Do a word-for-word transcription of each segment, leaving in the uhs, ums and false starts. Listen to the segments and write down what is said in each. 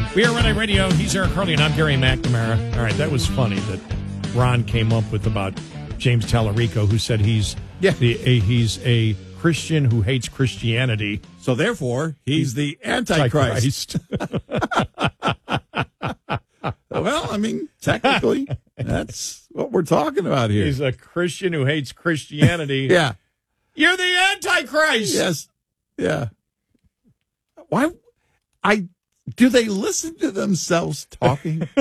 We are Red Radio. He's Eric Harley, and I'm Gary McNamara. All right, that was funny that Ron came up with about James Tallarico, who said he's yeah. the, a, he's a Christian who hates Christianity. So therefore, he's the Antichrist. Well, I mean, technically, that's what we're talking about here. He's a Christian who hates Christianity. Yeah. You're the Antichrist. Yes. Yeah. Why? I do they listen to themselves talking?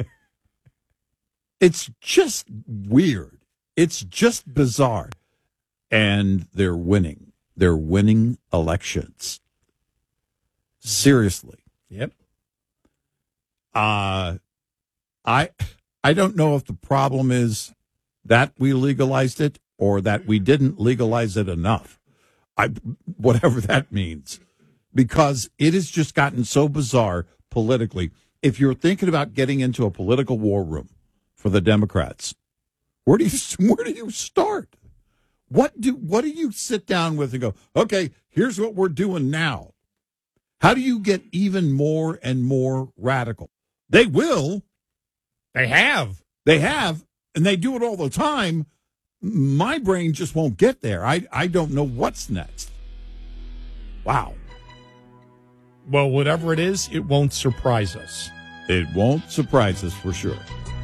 It's just weird. It's just bizarre. And they're winning. They're winning elections. Seriously. Yep. Uh I I don't know if the problem is that we legalized it or that we didn't legalize it enough. I whatever that means. Because it has just gotten so bizarre politically. If you're thinking about getting into a political war room for the Democrats, where do you where do you start? What do what do you sit down with and go, okay, here's what we're doing now? How do you get even more and more radical? They will. They have. They have, and they do it all the time. My brain just won't get there. I, I don't know what's next. Wow. Well, whatever it is, it won't surprise us. It won't surprise us for sure.